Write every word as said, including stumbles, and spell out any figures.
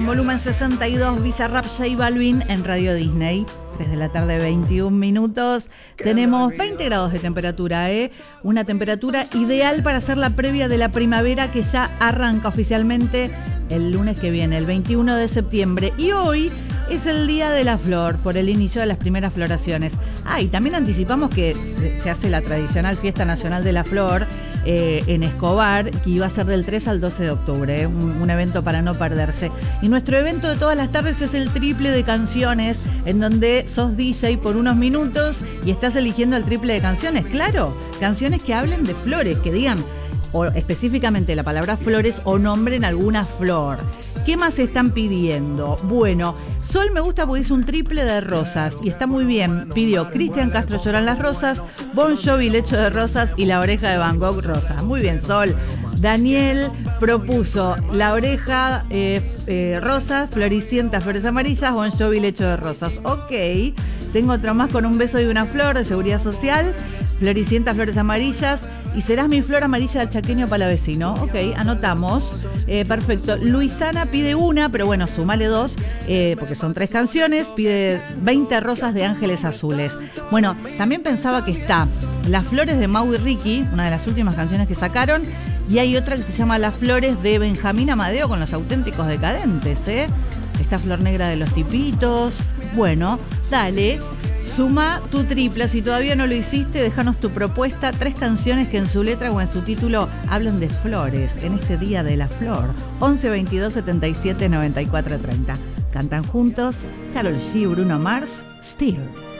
en volumen sesenta y dos, Bizarrap, J Balvin en Radio Disney. tres de la tarde, veintiún minutos. Tenemos veinte grados de temperatura, ¿eh? Una temperatura ideal para hacer la previa de la primavera que ya arranca oficialmente el lunes que viene, el veintiuno de septiembre. Y hoy es el Día de la Flor, por el inicio de las primeras floraciones. Ah, y también anticipamos que se, se hace la tradicional Fiesta Nacional de la Flor eh, en Escobar, que iba a ser del tres al doce de octubre, ¿eh? un, un evento para no perderse. Y nuestro evento de todas las tardes es el triple de canciones, en donde sos D J por unos minutos y estás eligiendo el triple de canciones, claro, canciones que hablen de flores, que digan o específicamente la palabra flores o nombren alguna flor. ¿Qué más están pidiendo? Bueno, Sol me gusta porque es un triple de rosas y está muy bien. Pidió Cristian Castro, Lloran las rosas, Bon Jovi, Lecho de rosas y La oreja de Van Gogh, rosas. Muy bien, Sol. Daniel propuso La oreja, eh, eh, rosas, Floricienta, flores amarillas, Bon Jovi, Lecho de rosas. Ok, tengo otro más con Un beso y una flor de Seguridad Social, Floricienta, flores amarillas y Serás mi flor amarilla de Chaqueño Palavecino. Ok, anotamos. Eh, perfecto. Luisana pide una, pero bueno, sumale dos, eh, porque son tres canciones. Pide veinte rosas de Ángeles Azules. Bueno, también pensaba que está Las flores de Mau y Ricky, una de las últimas canciones que sacaron. Y hay otra que se llama Las flores de Benjamín Amadeo con Los Auténticos Decadentes, ¿eh? Esta Flor Negra de los Tipitos. Bueno, dale. Suma tu triple, si todavía no lo hiciste, déjanos tu propuesta, tres canciones que en su letra o en su título hablan de flores, en este Día de la Flor. once veintidós setenta y siete noventa y cuatro treinta. Cantan juntos Karol G, Bruno Mars, Still.